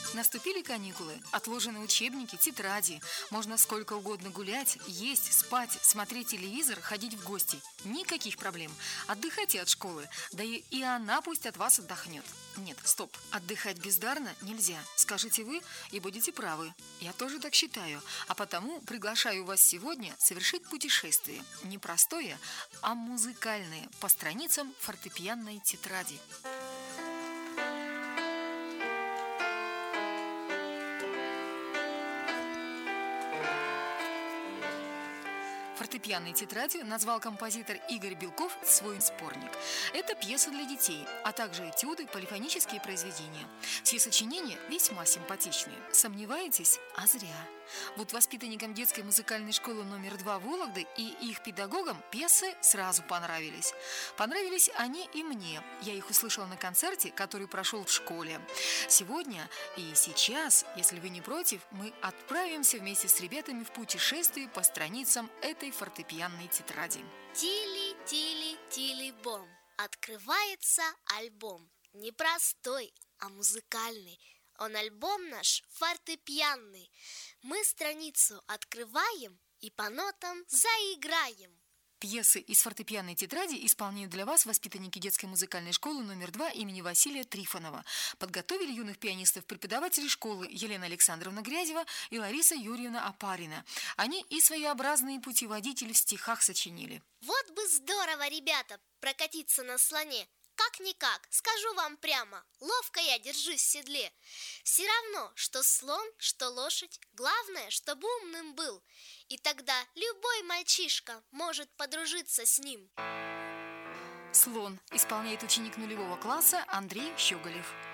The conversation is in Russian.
Наступили каникулы, отложены учебники, тетради. Можно сколько угодно гулять, есть, спать, смотреть телевизор, ходить в гости. Никаких проблем. Отдыхайте от школы, да и она пусть от вас отдохнет. Нет, стоп, отдыхать бездарно нельзя. Скажите вы, и будете правы. Я тоже так считаю. А потому приглашаю вас сегодня совершить путешествие. Не простое, а музыкальное, по страницам фортепианной тетради. Фортепианной тетрадью назвал композитор Игорь Белков свой сборник. Это пьесы для детей, а также этюды, полифонические произведения. Все сочинения весьма симпатичные. Сомневаетесь? А зря. Вот воспитанникам детской музыкальной школы номер 2 Вологды и их педагогам пьесы сразу понравились. Понравились они и мне. Я их услышала на концерте, который прошел в школе. Сегодня и сейчас, если вы не против, мы отправимся вместе с ребятами в путешествие по страницам этой фортепианной тетради. Тили-тили-тили-бом. Открывается альбом. Не простой, а музыкальный. Он альбом наш фортепианный. Мы страницу открываем и по нотам заиграем. Пьесы из фортепианной тетради исполняют для вас воспитанники детской музыкальной школы номер 2 имени Василия Трифонова. Подготовили юных пианистов преподаватели школы Елена Александровна Грязева и Лариса Юрьевна Опарина. Они и своеобразные путеводители в стихах сочинили. Вот бы здорово, ребята, прокатиться на слоне. Как-никак, скажу вам прямо, ловко я держусь в седле. Все равно, что слон, что лошадь, главное, чтобы умным был. И тогда любой мальчишка может подружиться с ним. «Слон» исполняет ученик нулевого класса Андрей Щеголев.